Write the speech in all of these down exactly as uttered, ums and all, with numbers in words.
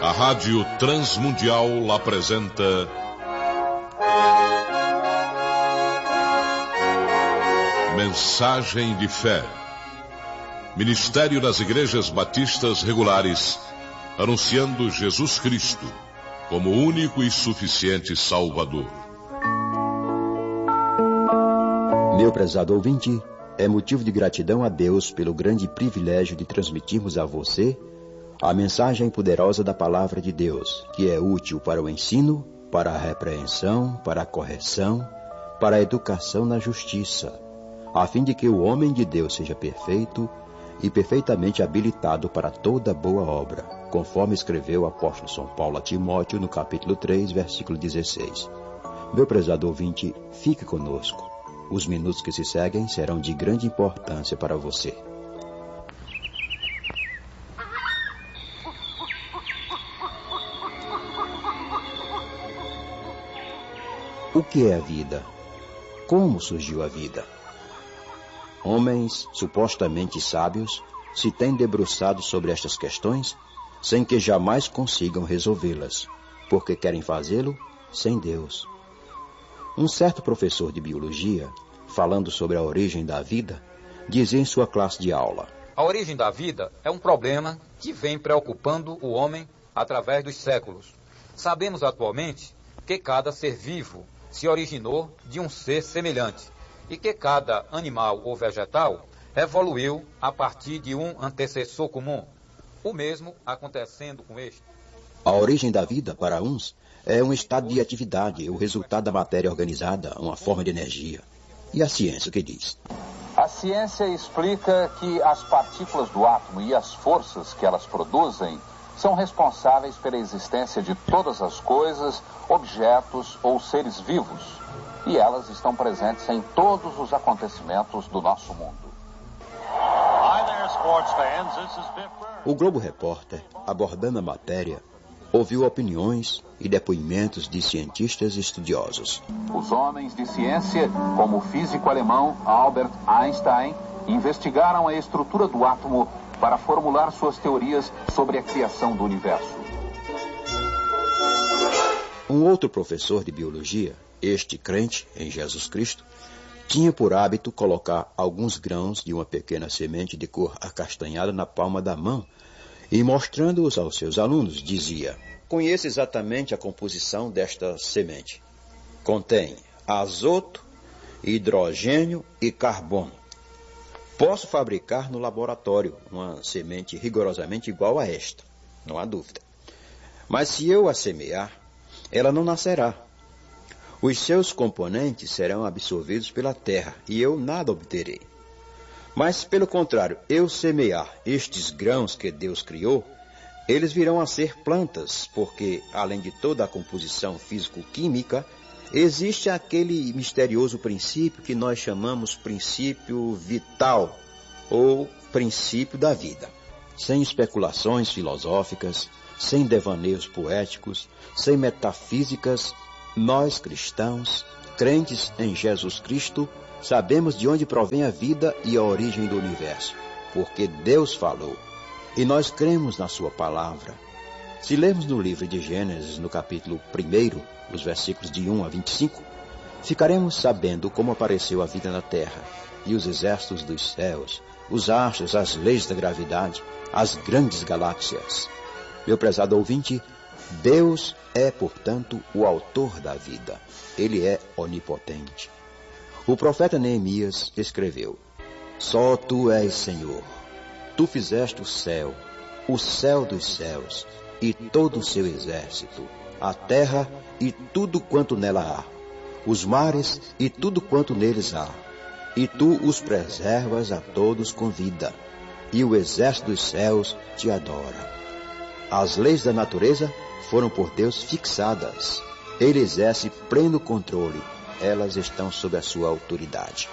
A Rádio Transmundial apresenta Mensagem de Fé. Ministério das Igrejas Batistas Regulares, anunciando Jesus Cristo como único e suficiente Salvador. Meu prezado ouvinte, é motivo de gratidão a Deus pelo grande privilégio de transmitirmos a você a mensagem poderosa da Palavra de Deus, que é útil para o ensino, para a repreensão, para a correção, para a educação na justiça, a fim de que o homem de Deus seja perfeito e perfeitamente habilitado para toda boa obra, conforme escreveu o apóstolo São Paulo a Timóteo no capítulo três, versículo dezesseis. Meu prezado ouvinte, fique conosco. Os minutos que se seguem serão de grande importância para você. O que é a vida? Como surgiu a vida? Homens supostamente sábios se têm debruçado sobre estas questões sem que jamais consigam resolvê-las, porque querem fazê-lo sem Deus. Um certo professor de biologia, falando sobre a origem da vida, dizia em sua classe de aula: a origem da vida é um problema que vem preocupando o homem através dos séculos. Sabemos atualmente que cada ser vivo se originou de um ser semelhante e que cada animal ou vegetal evoluiu a partir de um antecessor comum, o mesmo acontecendo com este. A origem da vida, para uns, é um estado de atividade, o resultado da matéria organizada, uma forma de energia. E a ciência, o que diz? A ciência explica que as partículas do átomo e as forças que elas produzem são responsáveis pela existência de todas as coisas, objetos ou seres vivos. E elas estão presentes em todos os acontecimentos do nosso mundo. O Globo Repórter, abordando a matéria, ouviu opiniões e depoimentos de cientistas estudiosos. Os homens de ciência, como o físico alemão Albert Einstein, investigaram a estrutura do átomo para formular suas teorias sobre a criação do universo. Um outro professor de biologia, este crente em Jesus Cristo, tinha por hábito colocar alguns grãos de uma pequena semente de cor acastanhada na palma da mão e, mostrando-os aos seus alunos, dizia: conheça exatamente a composição desta semente. Contém azoto, hidrogênio e carbono. Posso fabricar no laboratório uma semente rigorosamente igual a esta, não há dúvida. Mas se eu a semear, ela não nascerá. Os seus componentes serão absorvidos pela terra e eu nada obterei. Mas, pelo contrário, eu semear estes grãos que Deus criou, eles virão a ser plantas, porque, além de toda a composição físico-química, existe aquele misterioso princípio que nós chamamos princípio vital, ou princípio da vida. Sem especulações filosóficas, sem devaneios poéticos, sem metafísicas, nós cristãos, crentes em Jesus Cristo, sabemos de onde provém a vida e a origem do universo, porque Deus falou, e nós cremos na sua palavra. Se lermos no livro de Gênesis, no capítulo primeiro, os versículos de um a vinte e cinco, ficaremos sabendo como apareceu a vida na terra, e os exércitos dos céus, os astros, as leis da gravidade, as grandes galáxias. Meu prezado ouvinte, Deus é, portanto, o autor da vida. Ele é onipotente. O profeta Neemias escreveu: só tu és Senhor. Tu fizeste o céu, o céu dos céus, e todo o seu exército, a terra e tudo quanto nela há, os mares e tudo quanto neles há. E tu os preservas a todos com vida, e o exército dos céus te adora. As leis da natureza foram por Deus fixadas. Ele exerce pleno controle. Elas estão sob a sua autoridade.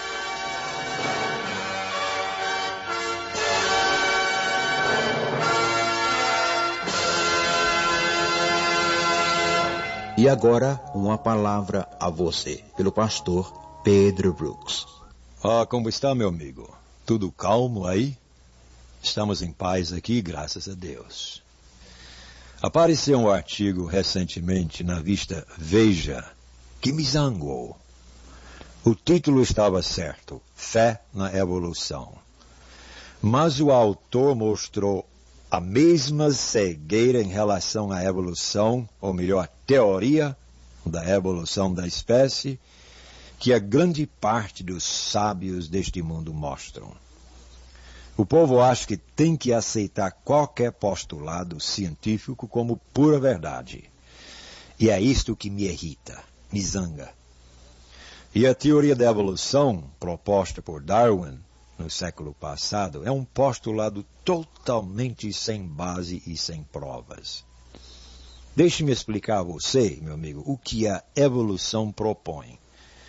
E agora, uma palavra a você, pelo pastor Pedro Brooks. Ah, como está, meu amigo? Tudo calmo aí? Estamos em paz aqui, graças a Deus. Apareceu um artigo recentemente na revista Veja que me zangou. O título estava certo, Fé na Evolução. Mas o autor mostrou a mesma cegueira em relação à evolução, ou melhor, a teoria da evolução da espécie, que a grande parte dos sábios deste mundo mostram. O povo acha que tem que aceitar qualquer postulado científico como pura verdade. E é isto que me irrita, me zanga. E a teoria da evolução, proposta por Darwin no século passado, é um postulado totalmente sem base e sem provas. Deixe-me explicar a você, meu amigo, o que a evolução propõe.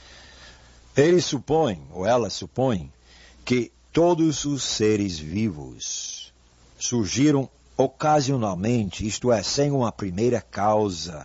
Ele supõe, ou ela supõe, que todos os seres vivos surgiram ocasionalmente, isto é, sem uma primeira causa,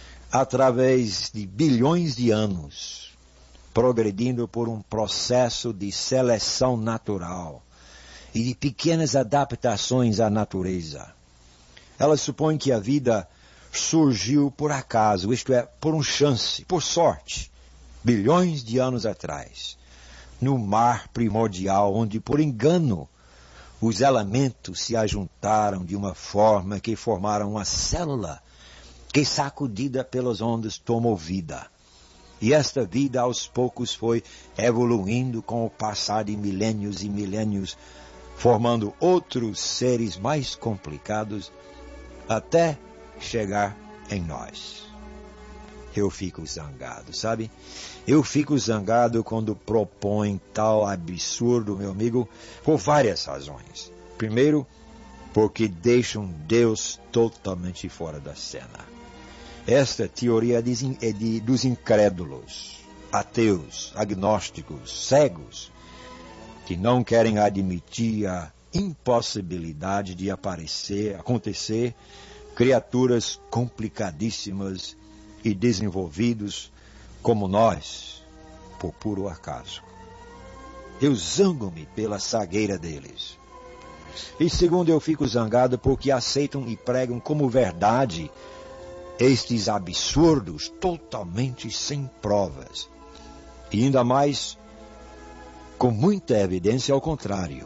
através de bilhões de anos, progredindo por um processo de seleção natural e de pequenas adaptações à natureza. Ela supõe que a vida surgiu por acaso, isto é, por um chance, por sorte, bilhões de anos atrás, no mar primordial, onde, por engano, os elementos se ajuntaram de uma forma que formaram uma célula que, sacudida pelas ondas, tomou vida. E esta vida, aos poucos, foi evoluindo com o passar de milênios e milênios, formando outros seres mais complicados, até chegar em nós. Eu fico zangado, sabe? Eu fico zangado quando propõem tal absurdo, meu amigo, por várias razões. Primeiro, porque deixam Deus totalmente fora da cena. Esta teoria é, de, é de, dos incrédulos, ateus, agnósticos, cegos, que não querem admitir a impossibilidade de aparecer, acontecer criaturas complicadíssimas e desenvolvidos como nós, por puro acaso. Eu zango-me pela cegueira deles. E segundo, eu fico zangado porque aceitam e pregam como verdade estes absurdos totalmente sem provas. E ainda mais, com muita evidência ao contrário.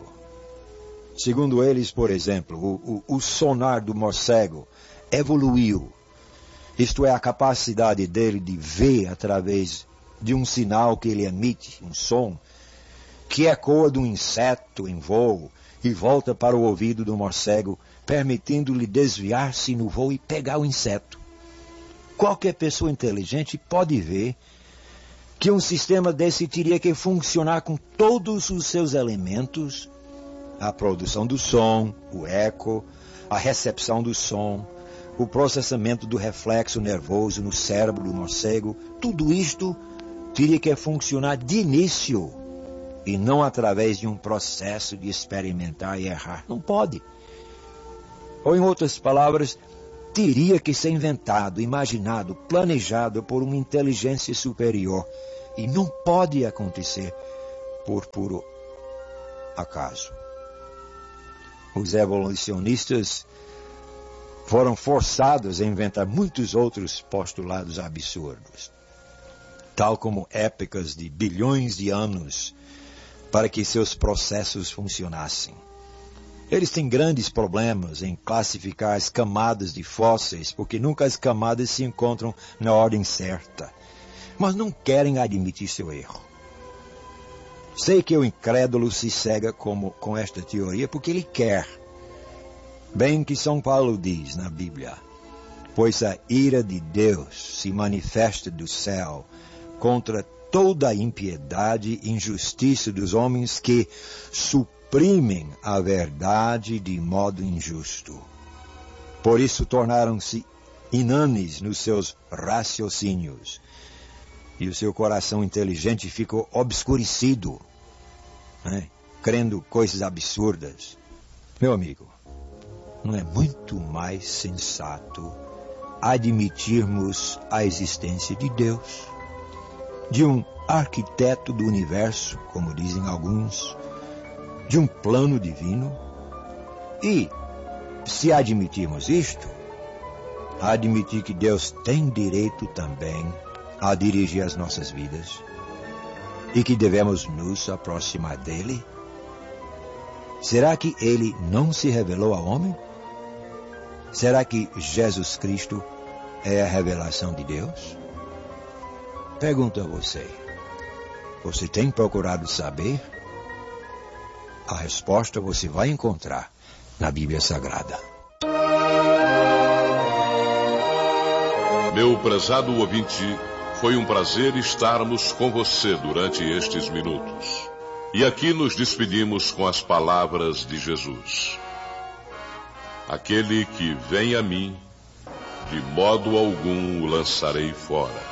Segundo eles, por exemplo, o, o, o sonar do morcego evoluiu. Isto é, a capacidade dele de ver através de um sinal que ele emite, um som, que ecoa de um inseto em voo e volta para o ouvido do morcego, permitindo-lhe desviar-se no voo e pegar o inseto. Qualquer pessoa inteligente pode ver que um sistema desse teria que funcionar com todos os seus elementos, a produção do som, o eco, a recepção do som, o processamento do reflexo nervoso no cérebro do morcego, tudo isto teria que funcionar de início e não através de um processo de experimentar e errar. Não pode. Ou, em outras palavras, teria que ser inventado, imaginado, planejado por uma inteligência superior. E não pode acontecer por puro acaso. Os evolucionistas foram forçados a inventar muitos outros postulados absurdos, tal como épocas de bilhões de anos para que seus processos funcionassem. Eles têm grandes problemas em classificar as camadas de fósseis, porque nunca as camadas se encontram na ordem certa, mas não querem admitir seu erro. Sei que o incrédulo se cega como, com esta teoria porque ele quer. Bem que São Paulo diz na Bíblia, pois a ira de Deus se manifesta do céu contra toda a impiedade e injustiça dos homens que suprimem a verdade de modo injusto. Por isso tornaram-se inanes nos seus raciocínios, e o seu coração inteligente ficou obscurecido, né, crendo coisas absurdas. Meu amigo, não é muito mais sensato admitirmos a existência de Deus, de um arquiteto do universo, como dizem alguns, de um plano divino? E, se admitirmos isto, a admitir que Deus tem direito também a dirigir as nossas vidas e que devemos nos aproximar dele? Será que ele não se revelou ao homem? Será que Jesus Cristo é a revelação de Deus? Pergunto a você. Você tem procurado saber? A resposta você vai encontrar na Bíblia Sagrada. Meu prezado ouvinte, foi um prazer estarmos com você durante estes minutos. E aqui nos despedimos com as palavras de Jesus. Aquele que vem a mim, de modo algum o lançarei fora.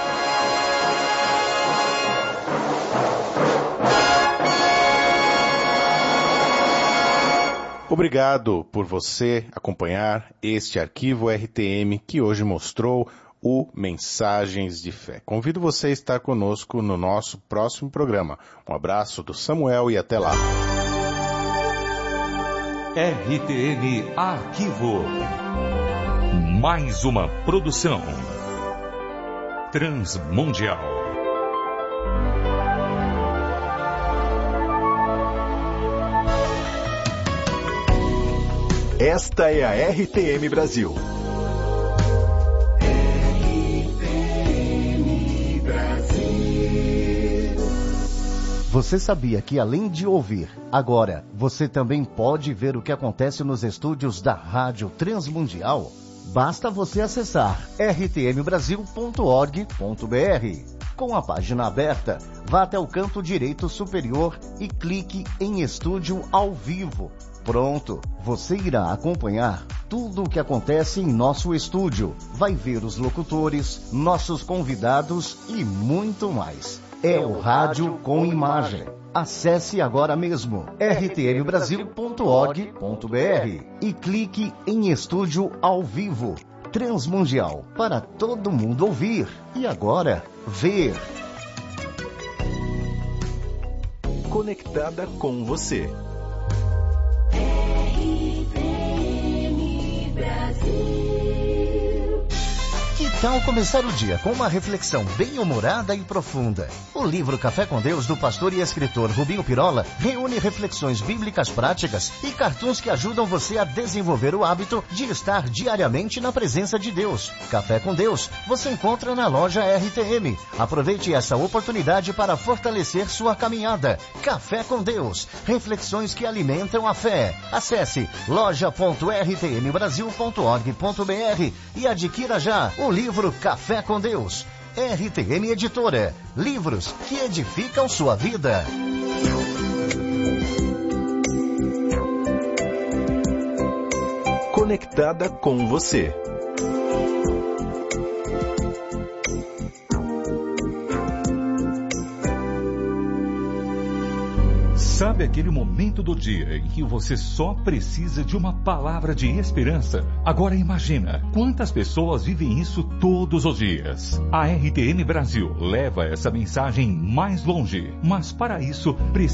Obrigado por você acompanhar este arquivo R T M que hoje mostrou o Mensagens de Fé. Convido você a estar conosco no nosso próximo programa. Um abraço do Samuel e até lá. R T M Arquivo. Mais uma produção transmundial. Esta é a R T M Brasil. R T M Brasil. Você sabia que além de ouvir, agora você também pode ver o que acontece nos estúdios da Rádio Transmundial? Basta você acessar r t m brasil ponto org ponto b r. Com a página aberta, vá até o canto direito superior e clique em Estúdio ao Vivo. Pronto, você irá acompanhar tudo o que acontece em nosso estúdio. Vai ver os locutores, nossos convidados e muito mais. É o rádio com imagem. Acesse agora mesmo r t m brasil ponto org ponto b r e clique em Estúdio ao Vivo. Transmundial, para todo mundo ouvir e agora ver. Conectada com você. Que tal começar o dia com uma reflexão bem-humorada e profunda? O livro Café com Deus, do pastor e escritor Rubinho Pirola, reúne reflexões bíblicas práticas e cartoons que ajudam você a desenvolver o hábito de estar diariamente na presença de Deus. Café com Deus você encontra na loja R T M. Aproveite essa oportunidade para fortalecer sua caminhada. Café com Deus, reflexões que alimentam a fé. Acesse loja ponto r t m brasil ponto org ponto b r e adquira já o livro Café com Deus. R T M Editora. Livros que edificam sua vida. Conectada com você. Sabe aquele momento do dia em que você só precisa de uma palavra de esperança? Agora imagina, quantas pessoas vivem isso todos os dias? A R T M Brasil leva essa mensagem mais longe, mas para isso precisa